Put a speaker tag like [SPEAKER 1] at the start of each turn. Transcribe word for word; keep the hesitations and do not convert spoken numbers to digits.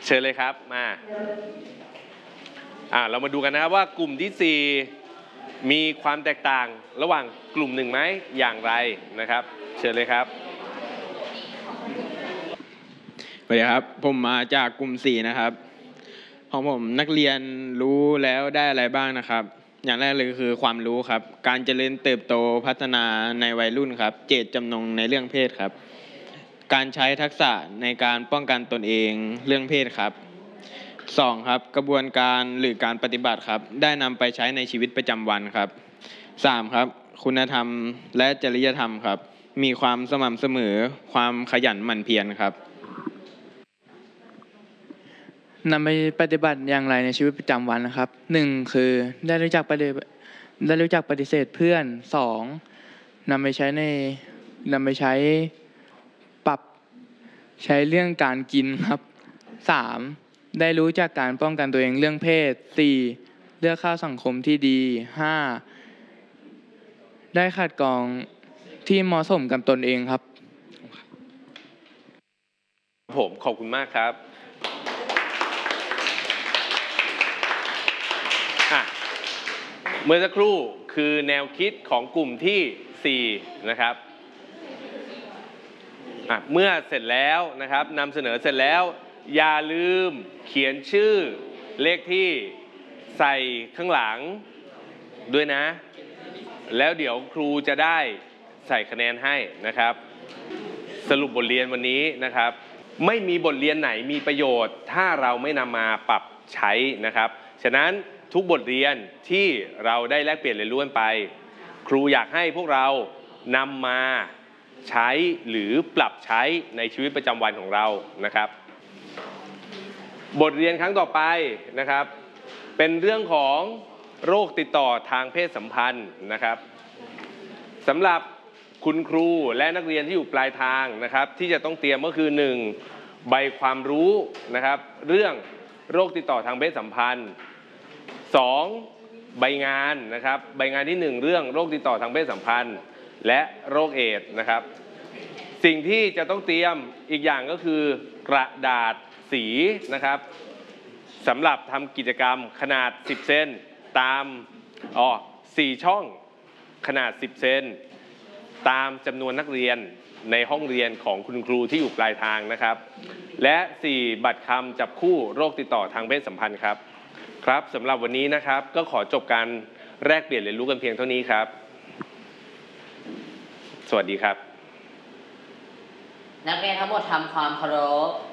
[SPEAKER 1] เชิญเลยครับมาอ่าเรามาดูกันนะครับว่ากลุ่มที่สี่มีความแตกต่างระหว่างกลุ่มหนึ่งไหมอย่างไรนะครับเชิญเลยครับ
[SPEAKER 2] สวัสดีครับผมมาจากกลุ่มสี่นะครับของผมนักเรียนรู้แล้วได้อะไรบ้างนะครับอย่างแรกเลยคือความรู้ครับการเจริญเติบโตพัฒนาในวัยรุ่นครับเจตจำนงในเรื่องเพศครับการใช้ทักษะในการป้องกันตนเองเรื่องเพศครับสองครับกระบวนการหรือการปฏิบัติครับได้นำไปใช้ในชีวิตประจำวันครับสามครับคุณธรรมและจริยธรรมครับมีความสม่ำเสมอความขยันหมั่นเพียรครับ
[SPEAKER 3] นำไปปฏิบัติอย่างไรในชีวิตประจำวันนะครับหนึ่งคือได้รู้จักปฏิได้รู้จักปฏิเสธเพื่อนสองนำไปใช้ในนำไปใช้ปรับใช้เรื่องการกินครับสามได้รู้จักการป้องกันตัวเองเรื่องเพศสี่เลือกเข้าสังคมที่ดีห้าได้ขัดกรองที่เหมาะสมกับตนเองครับ
[SPEAKER 1] ผมขอบคุณมากครับเมื่อสักครู่คือแนวคิดของกลุ่มที่สี่นะครับเมื่อเสร็จแล้วนะครับนำเสนอเสร็จแล้วอย่าลืมเขียนชื่อเลขที่ใส่ข้างหลังด้วยนะแล้วเดี๋ยวครูจะได้ใส่คะแนนให้นะครับสรุปบทเรียนวันนี้นะครับไม่มีบทเรียนไหนมีประโยชน์ถ้าเราไม่นำมาปรับใช้นะครับฉะนั้นทุกบทเรียนที่เราได้แลกเปลี่ยนเรียนรู้กันไปครูอยากให้พวกเรานำมาใช้หรือปรับใช้ในชีวิตประจำวันของเรานะครับบทเรียนครั้งต่อไปนะครับเป็นเรื่องของโรคติดต่อทางเพศสัมพันธ์นะครับสำหรับคุณครูและนักเรียนที่อยู่ปลายทางนะครับที่จะต้องเตรียมก็คือหนึ่งใบความรู้นะครับเรื่องโรคติดต่อทางเพศสัมพันธ์สองใบงานนะครับใบงานที่หนึ่งเรื่องโรคติดต่อทางเพศสัมพันธ์และโรคเอดส์นะครับสิ่งที่จะต้องเตรียมอีกอย่างก็คือกระดาษสีนะครับสำหรับทำกิจกรรมขนาดสิบเซนตามอ๋อสี่ช่องขนาดสิบเซนตามจำนวนนักเรียนในห้องเรียนของคุณครูที่อยู่ปลายทางนะครับและสี่บัตรคำจับคู่โรคติดต่อทางเพศสัมพันธ์ครับครับสำหรับวันนี้นะครับก็ขอจบการแลกเปลี่ยนเรียนรู้กันเพียงเท่านี้ครับสวัสดีครับ
[SPEAKER 4] นักเรียนทั้งหมดทำความเคารพ